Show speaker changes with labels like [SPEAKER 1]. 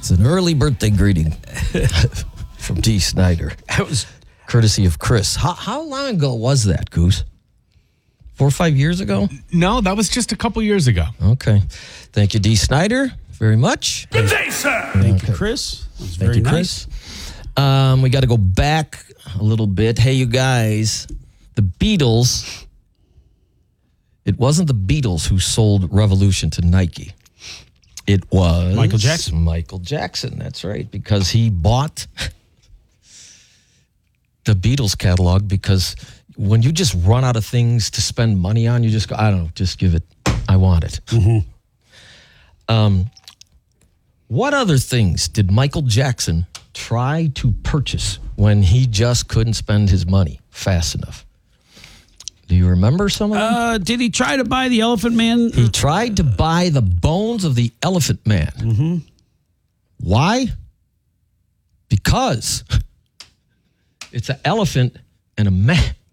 [SPEAKER 1] It's an early birthday greeting from D. Snyder.
[SPEAKER 2] That was
[SPEAKER 1] courtesy of Chris. How long ago was that, Goose? 4 or 5 years ago?
[SPEAKER 2] No, that was just a couple years ago.
[SPEAKER 1] Okay. Thank you, D. Snyder, very much.
[SPEAKER 3] Good day, sir.
[SPEAKER 4] Thank you, Chris. That was very nice.
[SPEAKER 1] Chris. We got to go back a little bit. Hey, you guys, the Beatles. It wasn't the Beatles who sold Revolution to Nike. It was
[SPEAKER 4] Michael Jackson.
[SPEAKER 1] Michael Jackson, that's right, because he bought the Beatles catalog because when you just run out of things to spend money on, you just go, I don't know, just give it, I want it. What other things did Michael Jackson try to purchase when he just couldn't spend his money fast enough? Do you remember some of them?
[SPEAKER 4] Did he try to buy the Elephant Man?
[SPEAKER 1] He tried to buy the bones of the Elephant Man. Mm-hmm. Why? Because it's an elephant and a man.